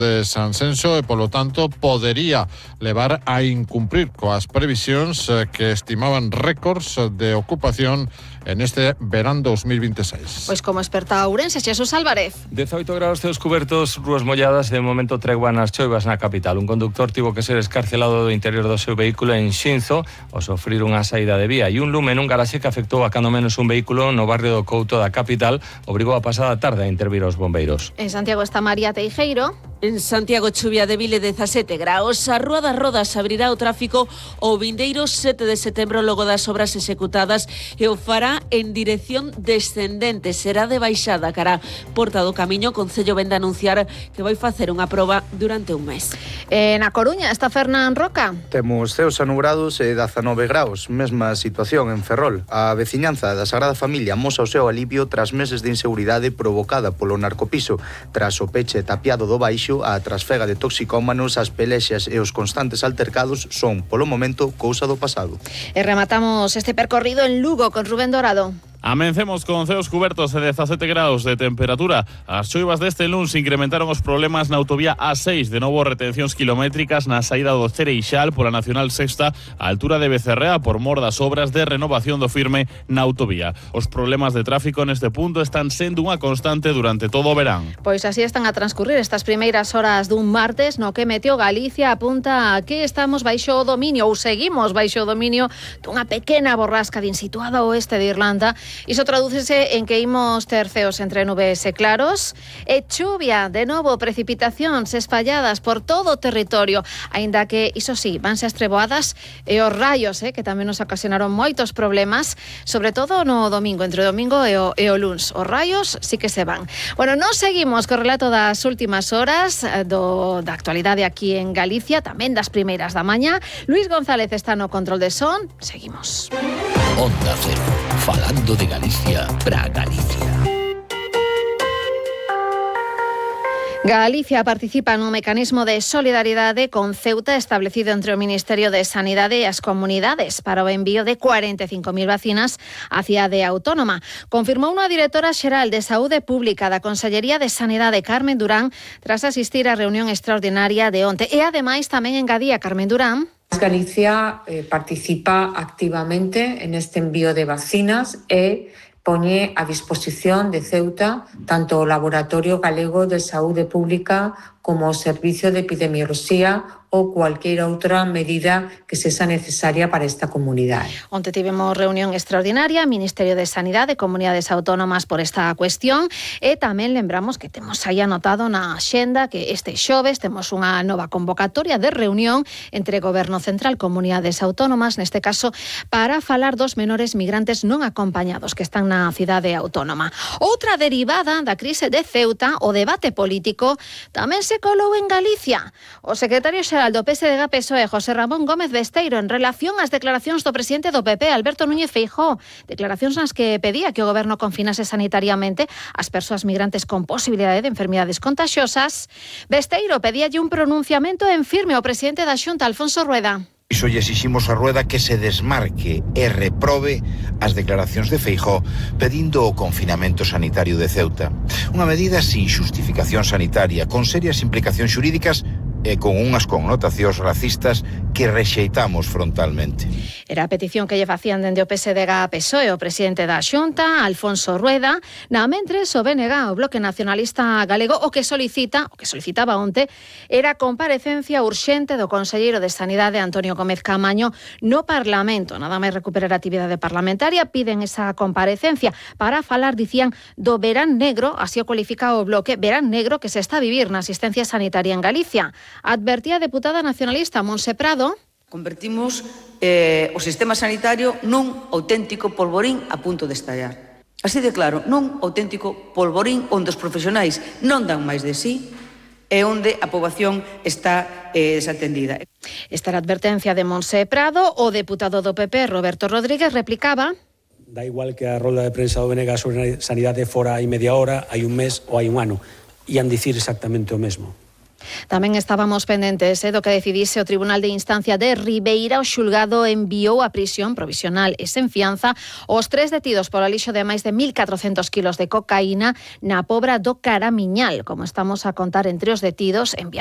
de Sanxenxo e, polo tanto, podería levar a incumprir coas previsións que estimaban récords de ocupación en este verán 2026. Pois como experta ourense, Xesús Álvarez. 18 graus ceos cubertos, rúas molladas, de momento tregua nas choivas na capital. Un conductor tivo que ser escarcelado do interior do seu vehículo en Xinzo ao sofrir unha saída de vía, e un lume nun garaxe que afectou a cando menos un vehículo no barrio do Couto da capital obrigou a pasada tarde a intervir os bombeiros. En Santiago está María Teijeiro. En Santiago, chuvia débil e 17 graus. A Rúa das Rodas abrirá o tráfico o vindeiro 7 de setembro logo das obras executadas e o fará en dirección descendente. Será de baixada cara Porta do Camiño. O Concello vende a anunciar que vai facer unha proba durante un mes. Na Coruña está Fernán Roca. Temos ceos anubrados e 19 graus. Mesma situación en Ferrol. A veciñanza da Sagrada Familia mosa o seu alivio tras meses de inseguridade provocada polo narcopiso. Tras o peche tapiado do baixo, a trasfega de toxicómanos, as pelexas e os constantes altercados son, polo momento, cousa do pasado. E rematamos este percorrido en Lugo con Rubén Dorado. Amencemos con ceos cubertos e 17 graus de temperatura. As choivas deste luns incrementaron os problemas na autovía A6, de novo retencións kilométricas na saída do Cereixal pola Nacional Sexta á altura de Becerrea por mor das obras de renovación do firme na autovía. Os problemas de tráfico neste punto están sendo unha constante durante todo o verán. Pois así están a transcurrir estas primeiras horas dun martes no que Meteo Galicia apunta a que estamos baixo o dominio ou seguimos baixo o dominio dunha pequena borrasca din situada ao oeste de Irlanda. Iso tradúcese en que imos ter ceos entre nubes e claros e chuvia, de novo precipitacións espalladas por todo o territorio, aínda que, iso sí, vanse as treboadas e os raios, que tamén nos ocasionaron moitos problemas, sobre todo no domingo, entre o domingo e o luns. Os raios sí que se van. Bueno, nos seguimos co relato das últimas horas da actualidade aquí en Galicia, tamén das primeiras da mañá. Luis González está no control de son. Seguimos. Onda Cero, falando de Galicia para Galicia. Galicia participa nun mecanismo de solidaridade con Ceuta establecido entre o Ministerio de Sanidade e as comunidades para o envío de 45.000 vacinas á cidade autónoma. Confirmou unha directora xeral de Saúde Pública da Consellería de Sanidade, Carmen Durán, tras asistir á reunión extraordinaria de onte. E ademais tamén engadía Carmen Durán. Galicia participa activamente en este envío de vacinas e poñe a disposición de Ceuta tanto o Laboratorio Galego de Saúde Pública como o Servicio de Epidemioloxía ou cualquier outra medida que sexa necesaria para esta comunidade. Onte tivemos reunión extraordinaria, Ministerio de Sanidade e Comunidades Autónomas por esta cuestión, e tamén lembramos que temos aí anotado na axenda que este xoves temos unha nova convocatoria de reunión entre Goberno Central, Comunidades Autónomas, neste caso para falar dos menores migrantes non acompañados que están na cidade autónoma. Outra derivada da crise de Ceuta, o debate político, tamén se colou en Galicia. O secretario xeral do PSDG-PSOE, José Ramón Gómez Besteiro, en relación ás declaracións do presidente do PP, Alberto Núñez Feijóo, declaracións nas que pedía que o goberno confinase sanitariamente as persoas migrantes con posibilidade de enfermidades contaxiosas. Besteiro pedíalle un pronunciamento en firme ao presidente da Xunta, Alfonso Rueda. Iso lle exiximos a Rueda que se desmarque e reprobe as declaracións de Feijóo pedindo o confinamento sanitario de Ceuta. Unha medida sin xustificación sanitaria, con serias implicacións xurídicas e con unhas connotacións racistas que rexeitamos frontalmente. Era a petición que lle facían dende o PSDG-PSOE o presidente da Xunta, Alfonso Rueda. Na mentres, o BNG, o Bloque Nacionalista Galego, o que solicitaba onte, era a comparecencia urxente do conselleiro de Sanidade, Antonio Gómez Caamaño, no Parlamento. Nada máis recuperar a actividade parlamentaria, piden esa comparecencia para falar, dicían, do verán negro, así o cualifica o Bloque, verán negro que se está a vivir na asistencia sanitaria en Galicia. Advertía a deputada nacionalista Montse Prado. Convertimos o sistema sanitario nun auténtico polvorín a punto de estallar. Así de claro, nun auténtico polvorín onde os profesionais non dan máis de sí e onde a poboación está desatendida. Esta era a advertencia de Montse Prado. O deputado do PP, Roberto Rodríguez, replicaba: da igual que a rolda de prensa do BNG sobre sanidade fora hai media hora, hai un mes ou hai un ano, ian dicir exactamente o mesmo. Tamén estábamos pendentes do que decidise o Tribunal de Instancia de Ribeira. O xulgado enviou a prisión provisional e sen fianza os 3 detidos polo alixo de máis de 1.400 kilos de cocaína na Pobra do Caramiñal. Como estamos a contar, entre os detidos,